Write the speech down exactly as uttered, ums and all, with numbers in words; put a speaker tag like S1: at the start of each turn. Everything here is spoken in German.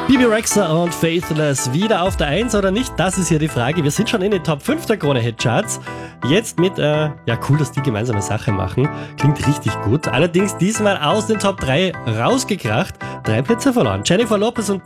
S1: Bibi Rexha und Faithless wieder auf der eins oder nicht? Das ist hier die Frage. Wir sind schon in den Top fünf der Krone-Hit-Charts. Jetzt mit, äh, ja cool, dass die gemeinsame Sache machen. Klingt richtig gut. Allerdings diesmal aus den Top drei rausgekracht. Drei Plätze verloren. Jennifer Lopez und